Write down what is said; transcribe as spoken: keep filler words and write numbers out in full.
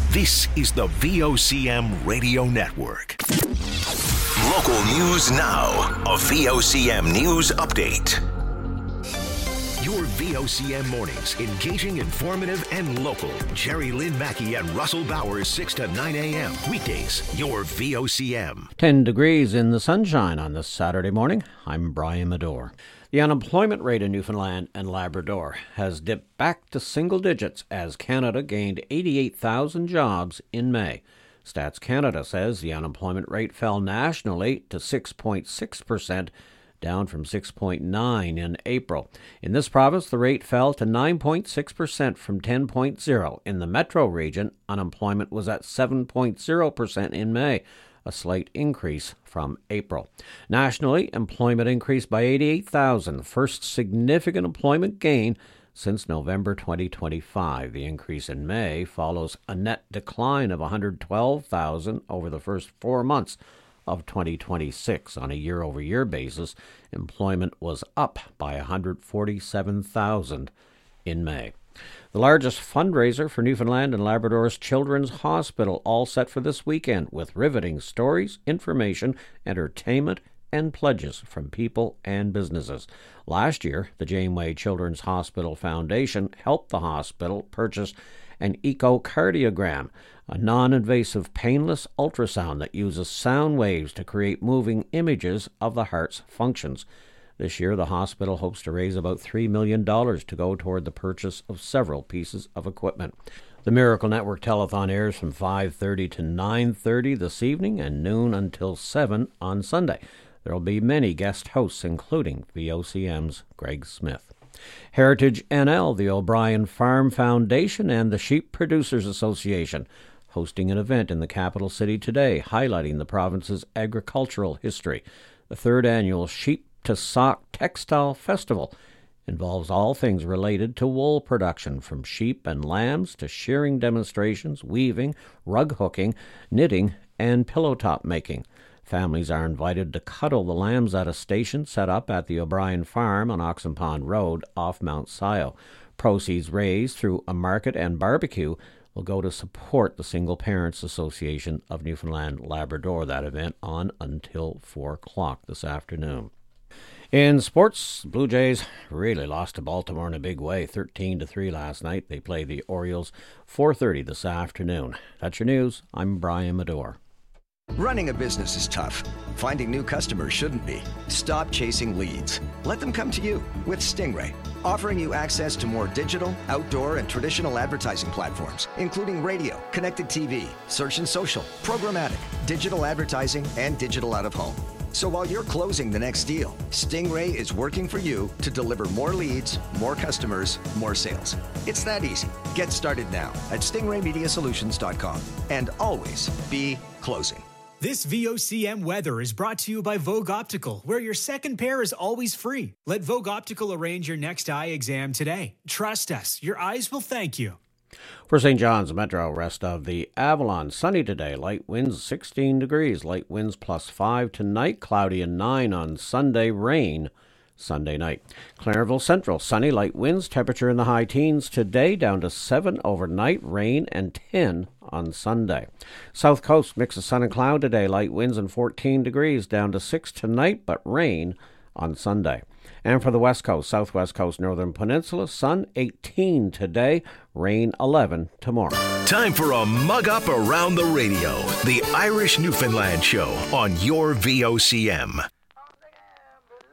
This is the V O C M Radio Network. Local news now. A V O C M News Update. Your V O C M mornings, engaging, informative, and local. Jerry Lynn Mackey and Russell Bowers, six to nine a.m. Weekdays, your V O C M. ten degrees in the sunshine on this Saturday morning. I'm Brian Medore. The unemployment rate in Newfoundland and Labrador has dipped back to single digits as Canada gained eighty-eight thousand jobs in May. Stats Canada says the unemployment rate fell nationally to six point six percent, down from six point nine in April. In this province, the rate fell to nine point six percent from ten point zero. In the metro region, unemployment was at seven point zero percent in May, a slight increase from April. Nationally, employment increased by eighty-eight thousand, first significant employment gain since November twenty twenty-five. The increase in May follows a net decline of one hundred twelve thousand over the first four months of twenty twenty-six. On a year-over-year basis, employment was up by one hundred forty-seven thousand in May. The largest fundraiser for Newfoundland and Labrador's Children's Hospital, all set for this weekend, with riveting stories, information, entertainment, and pledges from people and businesses. Last year, the Janeway Children's Hospital Foundation helped the hospital purchase an echocardiogram, a non-invasive painless ultrasound that uses sound waves to create moving images of the heart's functions. This year, the hospital hopes to raise about three million dollars to go toward the purchase of several pieces of equipment. The Miracle Network Telethon airs from five thirty to nine thirty this evening and noon until seven on Sunday. There will be many guest hosts, including V O C M's Greg Smith. Heritage N L, the O'Brien Farm Foundation, and the Sheep Producers Association hosting an event in the capital city today highlighting the province's agricultural history. The third annual Sheep to Sock Textile Festival involves all things related to wool production, from sheep and lambs to shearing demonstrations, weaving, rug hooking, knitting, and pillow top making. Families are invited to cuddle the lambs at a station set up at the O'Brien Farm on Oxen Pond Road off Mount Scio. Proceeds raised through a market and barbecue will go to support the Single Parents Association of Newfoundland Labrador. That event on until four o'clock this afternoon. In sports, Blue Jays really lost to Baltimore in a big way, thirteen to three last night. They play the Orioles four thirty this afternoon. That's your news. I'm Brian Medore. Running a business is tough. Finding new customers shouldn't be. Stop chasing leads. Let them come to you with Stingray, offering you access to more digital, outdoor, and traditional advertising platforms, including radio, connected T V, search and social, programmatic, digital advertising, and digital out-of-home. So while you're closing the next deal, Stingray is working for you to deliver more leads, more customers, more sales. It's that easy. Get started now at stingray media solutions dot com and always be closing. This V O C M weather is brought to you by Vogue Optical, where your second pair is always free. Let Vogue Optical arrange your next eye exam today. Trust us, your eyes will thank you. For Saint John's Metro, rest of the Avalon, sunny today, light winds sixteen degrees, light winds plus five tonight, cloudy and nine on Sunday, rain Sunday night. Clarenville Central, sunny, light winds, temperature in the high teens today, down to seven overnight, rain and ten on Sunday. South Coast, mix of sun and cloud today, light winds and fourteen degrees, down to six tonight, but rain on Sunday. And for the West Coast, Southwest Coast, Northern Peninsula, sun eighteen today, rain eleven tomorrow. Time for a mug up around the radio. The Irish Newfoundland Show on your V O C M.